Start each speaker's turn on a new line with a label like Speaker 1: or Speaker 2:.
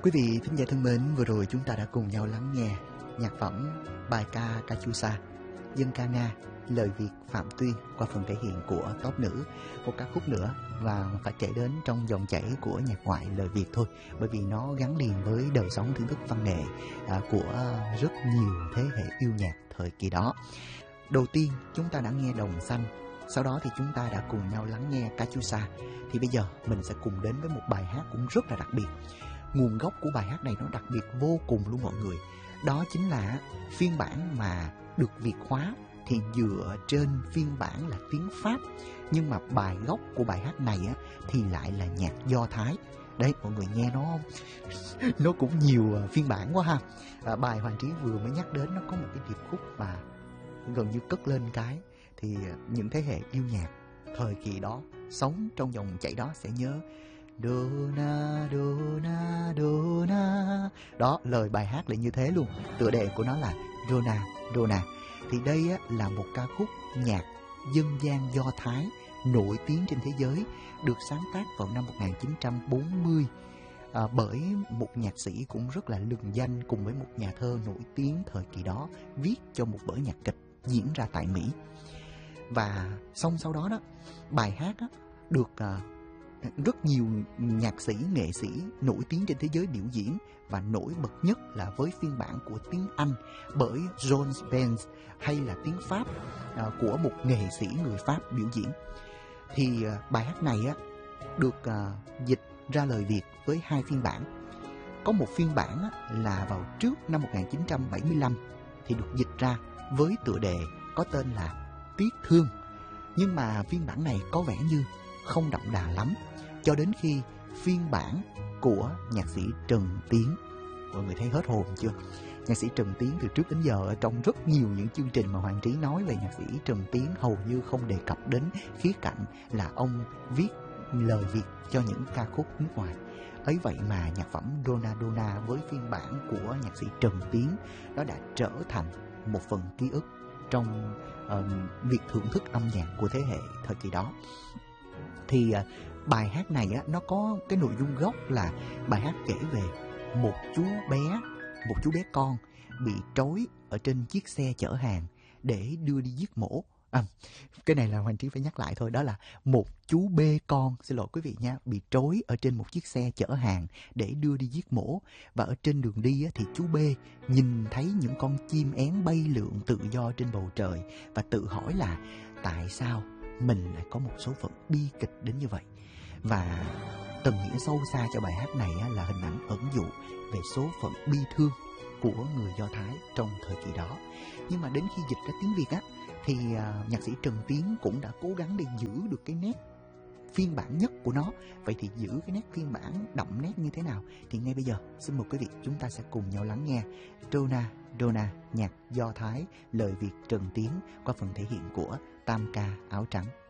Speaker 1: Quý vị thính giả thân mến, vừa rồi chúng ta đã cùng nhau lắng nghe nhạc phẩm bài ca Kachusa, dân ca Nga, lời Việt Phạm Tuyên qua phần thể hiện của Top Nữ. Một ca khúc nữa và phải kể đến trong dòng chảy của nhạc ngoại lời Việt thôi, bởi vì nó gắn liền với đời sống thưởng thức văn nghệ của rất nhiều thế hệ yêu nhạc thời kỳ đó. Đầu tiên chúng ta đã nghe Đồng Xanh, sau đó thì chúng ta đã cùng nhau lắng nghe Kachusa. Thì bây giờ mình sẽ cùng đến với một bài hát cũng rất là đặc biệt. Nguồn gốc của bài hát này nó đặc biệt vô cùng luôn mọi người. Đó chính là phiên bản mà được Việt hóa thì dựa trên phiên bản là tiếng Pháp. Nhưng mà bài gốc của bài hát này á, thì lại là nhạc Do Thái. Đấy, mọi người nghe nó cũng nhiều phiên bản quá ha. Bài Hoàng Trí vừa mới nhắc đến nó có một cái điệp khúc mà gần như cất lên cái thì những thế hệ yêu nhạc thời kỳ đó sống trong dòng chảy đó sẽ nhớ Dona, Dona, Dona. Đó, lời bài hát lại như thế luôn. Tựa đề của nó là Dona, Dona. Thì đây á, là một ca khúc nhạc dân gian Do Thái nổi tiếng trên thế giới, được sáng tác vào năm 1940 bởi một nhạc sĩ cũng rất là lừng danh cùng với một nhà thơ nổi tiếng thời kỳ đó, viết cho một vở nhạc kịch diễn ra tại Mỹ. Và sau đó bài hát á, được rất nhiều nhạc sĩ, nghệ sĩ nổi tiếng trên thế giới biểu diễn, và nổi bật nhất là với phiên bản của tiếng Anh bởi John Benz, hay là tiếng Pháp của một nghệ sĩ người Pháp biểu diễn. Thì bài hát này á, được dịch ra lời Việt với hai phiên bản. Có một phiên bản á, là vào trước năm 1975 thì được dịch ra với tựa đề có tên là Tiếc Thương. Nhưng mà phiên bản này có vẻ như không đậm đà lắm, cho đến khi phiên bản của nhạc sĩ Trần Tiến. Mọi người thấy hết hồn chưa? Nhạc sĩ Trần Tiến từ trước đến giờ ở trong rất nhiều những chương trình mà Hoàng Trí nói về nhạc sĩ Trần Tiến hầu như không đề cập đến khía cạnh là ông viết lời Việt cho những ca khúc nước ngoài. Ấy vậy mà nhạc phẩm Dona Dona với phiên bản của nhạc sĩ Trần Tiến nó đã trở thành một phần ký ức trong việc thưởng thức âm nhạc của thế hệ thời kỳ đó. Thì bài hát này á, nó có cái nội dung gốc là bài hát kể về một chú bé con bị trói ở trên chiếc xe chở hàng để đưa đi giết mổ. Cái này là Hoàng Trí phải nhắc lại thôi, đó là một chú bê con, xin lỗi quý vị nha, bị trói ở trên một chiếc xe chở hàng để đưa đi giết mổ. Và ở trên đường đi á, thì chú bê nhìn thấy những con chim én bay lượn tự do trên bầu trời và tự hỏi là tại sao mình lại có một số phận bi kịch đến như vậy. Và tầng nghĩa sâu xa cho bài hát này là hình ảnh ẩn dụ về số phận bi thương của người Do Thái trong thời kỳ đó. Nhưng mà đến khi dịch ra tiếng Việt á, thì nhạc sĩ Trần Tiến cũng đã cố gắng để giữ được cái nét phiên bản nhất của nó. Vậy thì giữ cái nét phiên bản đậm nét như thế nào? Thì ngay bây giờ xin mời quý vị chúng ta sẽ cùng nhau lắng nghe Dona Dona, nhạc Do Thái, lời Việt Trần Tiến qua phần thể hiện của Tam Ca Áo Trắng.